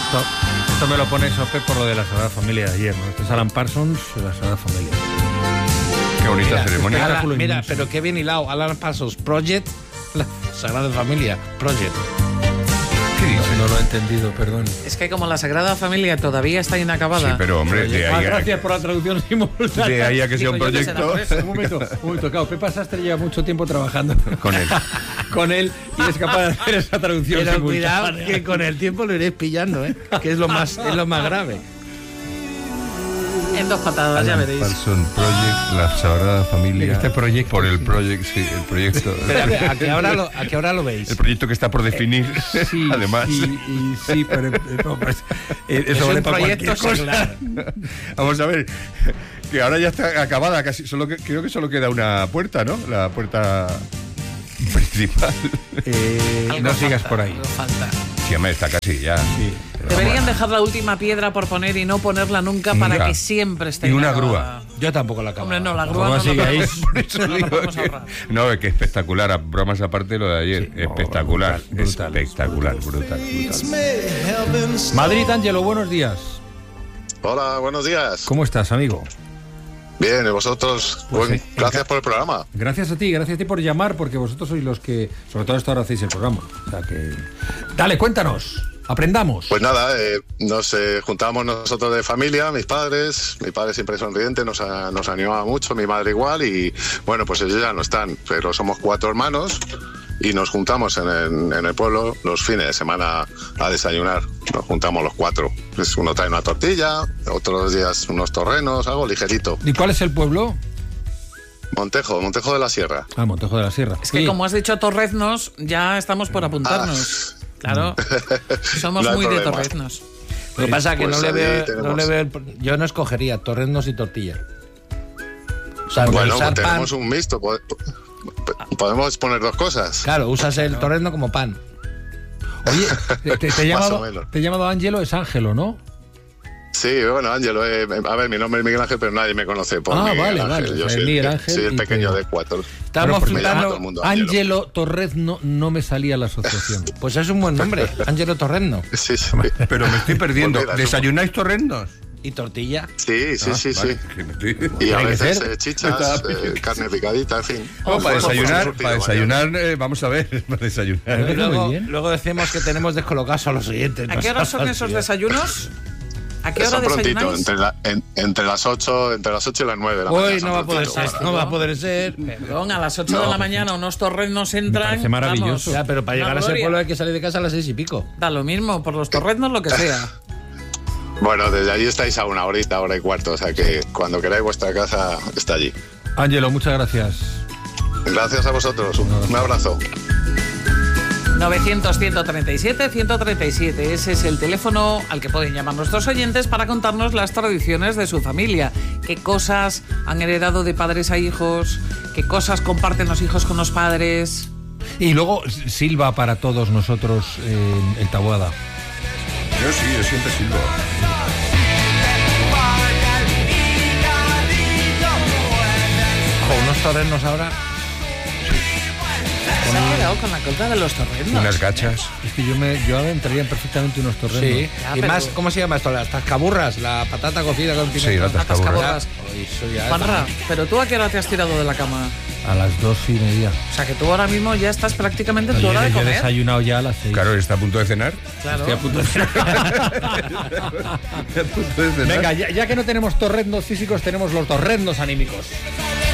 Esto me lo pone Sope por lo de la Sagrada Familia de ayer, ¿no? Este es Alan Parsons de la Sagrada Familia. Qué bonita ceremonia. Mira, pero qué bien hilado. Alan Parsons Project, la Sagrada Familia Project. ¿Qué dices? No lo he entendido, perdón. Es que como la Sagrada Familia todavía está inacabada. Sí, pero hombre, de ahí Gracias por la traducción simultánea. de ahí a que sea un Digo, yo que sé, proyecto. Un momento, claro, Pepa Sastre lleva mucho tiempo trabajando Con él. con él y es capaz de hacer esa traducción Pero simultánea. cuidado que con el tiempo lo iréis pillando, que es lo más grave. En 2 patadas, ya veréis. Parsons Project, la Sagrada Familia. Este proyecto, Por el sí. proyecto, sí, el proyecto. Pero ¿a qué hora lo veis? El proyecto que está por definir, Sí, además. sí, pero no, pues, Es eso vale un para proyecto cualquier cosa. singular. Vamos a ver, que ahora ya está acabada casi. Creo que solo queda una puerta, ¿no? La puerta principal. No sigas por ahí. Algo falta. Sí, hombre, está casi ya. Sí. Deberían dejar la última piedra por poner y no ponerla nunca para Nunca. que siempre esté Y una inacabada. grúa. Yo tampoco la acabo. Hombre, no, la Como grúa no así la que ahí- Eso no la digo podemos que- ahorrar. no, es que espectacular, bromas aparte lo de ayer, Sí, espectacular, brutal. espectacular, brutal. Madrid, Ángelo, buenos días. Hola, buenos días. ¿Cómo estás, amigo? Bien, ¿y vosotros? Pues, Gracias por el programa. Gracias a ti por llamar, porque vosotros sois los que, sobre todo esto ahora hacéis el programa. O sea que... Dale, cuéntanos, aprendamos. Pues nada, nos juntamos nosotros de familia, mis padres. Mi padre siempre sonriente, nos animaba mucho, mi madre igual. Y bueno, pues ellos ya no están, pero somos 4 hermanos y nos juntamos en el pueblo los fines de semana a desayunar. Nos juntamos los 4. Pues uno trae una tortilla, otros días unos torrenos, algo ligerito. ¿Y cuál es el pueblo? Montejo de la Sierra. Ah, Montejo de la Sierra. Es que Oye, como has dicho Torreznos, ya estamos por apuntarnos. Claro, somos No hay muy de problema. Torreznos. Lo que pasa es que Pues no le ahí veo, tenemos. yo no escogería torreznos y tortilla. O sea, Bueno, usar pues pan, tenemos un mixto. Podemos poner 2 cosas. claro, usas el torrezno como pan. Oye, te he Más o llamado, menos. te he llamado Ángelo, es Ángelo, ¿no? Sí, bueno, Ángelo, a ver, mi nombre es Miguel Ángel, pero nadie me conoce por Ah, Miguel vale, Ángel. vale, Yo o sea, soy, Miguel Ángel soy el y pequeño te- de 4. Estábamos porque me llama todo flipando. el mundo Ángelo. Ángelo Torrezno no me salía la asociación. Pues es un buen nombre, Ángelo Torrezno. Sí, sí. Pero me estoy perdiendo. Pues mira, ¿Desayunáis torrendos? Y tortilla. Sí, sí. Que me estoy... Y a Tiene que veces ser. chichas, carne picadita, en fin. No, para Pues, desayunar, surtido, vamos a ver, para desayunar. Muy Luego, bien. luego decimos que tenemos descolocados a los oyentes. ¿A qué hora son esos desayunos? ¿A qué hora Son prontito, desayunáis? entre las 8 y las 9 de la Hoy mañana. no son va a poder prontito. ser, no va a poder ser. Perdón, a las 8 de la mañana unos torreznos entran. parece maravilloso. Ya, pero para Una llegar a ese gloria. pueblo hay que salir de casa a las 6:00. Da lo mismo, por los torreznos lo que sea. Bueno, desde allí estáis a 1 horita, 1:15, o sea que cuando queráis vuestra casa está allí. Ángelo, muchas gracias. Gracias a vosotros, un abrazo. 900-137-137. Ese es el teléfono al que pueden llamar nuestros oyentes para contarnos las tradiciones de su familia. ¿Qué cosas han heredado de padres a hijos? ¿Qué cosas comparten los hijos con los padres? Y luego silba para todos nosotros en Taboada. Yo sí, yo siempre silbo. Con unos torreznos ahora. Se ha quedado con la cosa de los torreznos. Unas gachas. Es que yo ahora entraría perfectamente unos torrenos. Sí. Ya, Y pero- más, ¿cómo se llama esto? Las tascaburras, la patata cocida con Sí, pimiento. la tascaburra. Tascaborras. Uy, eso ya es- Juanra, ¿pero tú a qué hora te has tirado de la cama? A las 2:30. O sea, que tú ahora mismo ya estás prácticamente en tu hora de Yo he comer. desayunado ya a las 6. Claro, está a punto de cenar. Claro. Estoy a punto de cenar. Estoy a punto de cenar. Venga, ya que no tenemos torrendos físicos, tenemos los torrendos anímicos.